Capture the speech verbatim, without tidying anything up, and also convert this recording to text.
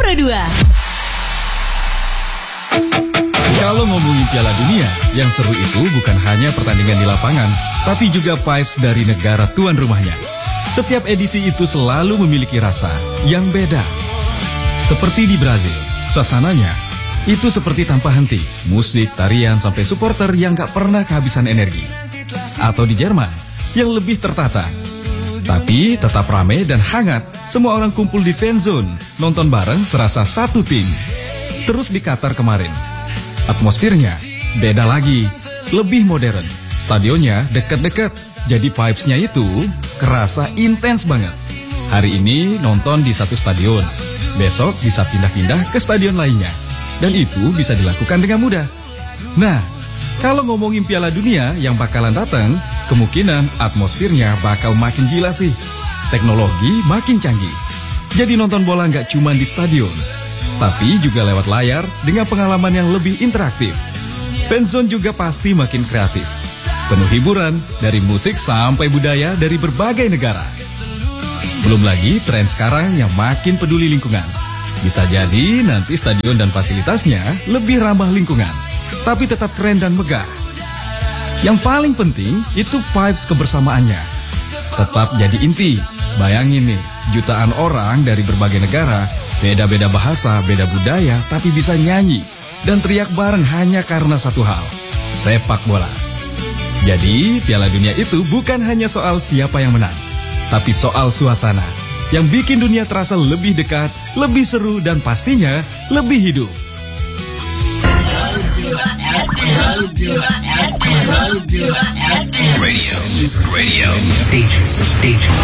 Juara dua. Kalau ngomongin Piala Dunia, yang seru itu bukan hanya pertandingan di lapangan, tapi juga vibes dari negara tuan rumahnya. Setiap edisi itu selalu memiliki rasa yang beda. Seperti di Brazil, suasananya itu seperti tanpa henti. Musik, tarian, sampai supporter yang gak pernah kehabisan energi. Atau di Jerman, yang lebih tertata. Tapi tetap ramai dan hangat, semua orang kumpul di fan zone, nonton bareng serasa satu tim. Terus di Qatar kemarin, atmosfernya beda lagi, lebih modern. Stadionnya dekat-dekat, jadi vibes-nya itu kerasa intens banget. Hari ini nonton di satu stadion, besok bisa pindah-pindah ke stadion lainnya. Dan itu bisa dilakukan dengan mudah. Nah, kalau ngomongin Piala Dunia yang bakalan datang, kemungkinan atmosfernya bakal makin gila sih. Teknologi makin canggih. Jadi nonton bola nggak cuma di stadion, tapi juga lewat layar dengan pengalaman yang lebih interaktif. Fanzone juga pasti makin kreatif. Penuh hiburan dari musik sampai budaya dari berbagai negara. Belum lagi tren sekarang yang makin peduli lingkungan. Bisa jadi nanti stadion dan fasilitasnya lebih ramah lingkungan, tapi tetap keren dan megah. Yang paling penting itu vibes kebersamaannya. Tetap jadi inti. Bayangin nih, jutaan orang dari berbagai negara, beda-beda bahasa, beda budaya, tapi bisa nyanyi dan teriak bareng hanya karena satu hal, sepak bola. Jadi, Piala Dunia itu bukan hanya soal siapa yang menang, tapi soal suasana yang bikin dunia terasa lebih dekat, lebih seru, dan pastinya lebih hidup. Radio, radio, station, station.